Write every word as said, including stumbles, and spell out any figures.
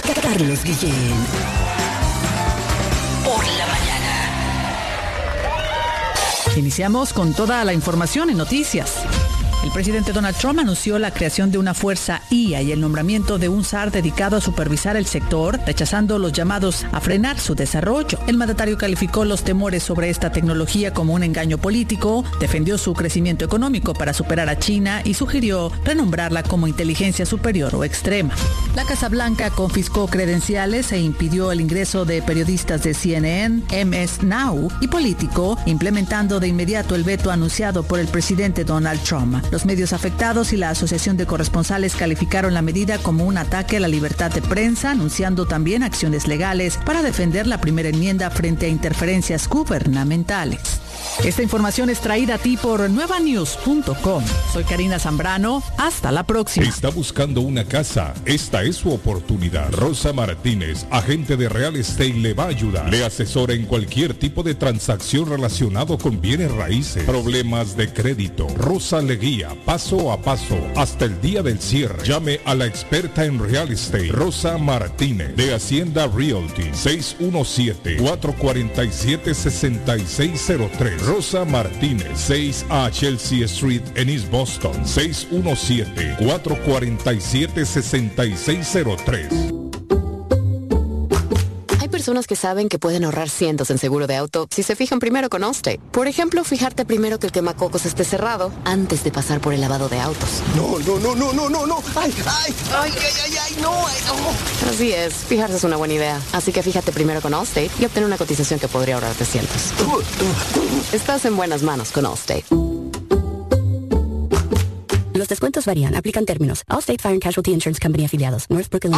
Carlos Guillén. Por la mañana. Iniciamos con toda la información en noticias. El presidente Donald Trump anunció la creación de una fuerza I A y el nombramiento de un S A R dedicado a supervisar el sector, rechazando los llamados a frenar su desarrollo. El mandatario calificó los temores sobre esta tecnología como un engaño político, defendió su crecimiento económico para superar a China y sugirió renombrarla como inteligencia superior o extrema. La Casa Blanca confiscó credenciales e impidió el ingreso de periodistas de C N N, M S Now y Político, implementando de inmediato el veto anunciado por el presidente Donald Trump. Los medios afectados y la Asociación de Corresponsales calificaron la medida como un ataque a la libertad de prensa, anunciando también acciones legales para defender la primera enmienda frente a interferencias gubernamentales. Esta información es traída a ti por nueva news punto com. Soy Karina Zambrano. Hasta la próxima. ¿Está buscando una casa? Esta es su oportunidad. Rosa Martínez, agente de Real Estate, le va a ayudar. Le asesora en cualquier tipo de transacción relacionado con bienes raíces, problemas de crédito. Rosa le guía paso a paso hasta el día del cierre. Llame a la experta en Real Estate, Rosa Martínez, de Hacienda Realty, seis uno siete, cuatro cuatro siete, seis seis cero tres. Rosa Martínez, seis a Chelsea Street en East Boston, seis uno siete, cuatro cuatro siete, seis seis cero tres. Hay personas que saben que pueden ahorrar cientos en seguro de auto si se fijan primero con Allstate. Por ejemplo, fijarte primero que el quemacocos esté cerrado antes de pasar por el lavado de autos. No, no, no, no, no, no, no. Ay, ay, ay, ay, ay, ay, no, ay, no. Así es, fijarse es una buena idea. Así que fíjate primero con Allstate y obtén una cotización que podría ahorrarte cientos. Estás en buenas manos con Allstate. Los descuentos varían. Aplican términos. Allstate Fire and Casualty Insurance Company afiliados. Northbrook, Illinois.